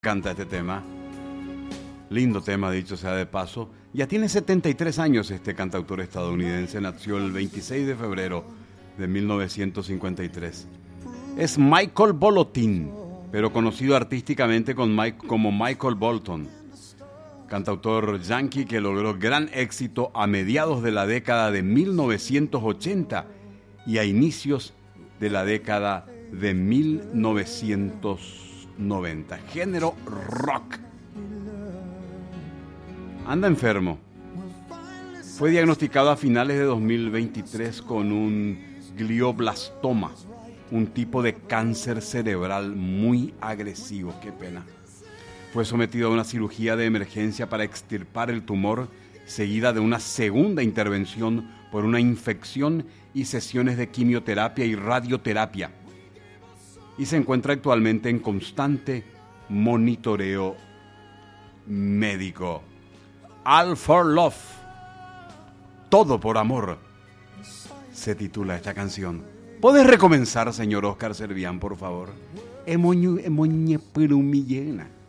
Canta este tema. Lindo tema, dicho sea de paso. Ya tiene 73 años este cantautor estadounidense. Nació el 26 de febrero de 1953. Es Michael Bolotin, pero conocido artísticamente como Michael Bolton. Cantautor yankee que logró gran éxito a mediados de la década de 1980 y a inicios de la década de 1990. Género rock. Anda enfermo. Fue diagnosticado a finales de 2023 con un glioblastoma, un tipo de cáncer cerebral muy agresivo. Qué pena. Fue sometido a una cirugía de emergencia para extirpar el tumor, seguida de una segunda intervención por una infección y sesiones de quimioterapia y radioterapia. Y se encuentra actualmente en constante monitoreo médico. All for Love, todo por amor, se titula esta canción. ¿Puedes recomenzar, señor Oscar Servián, por favor? Emoñe perumillena.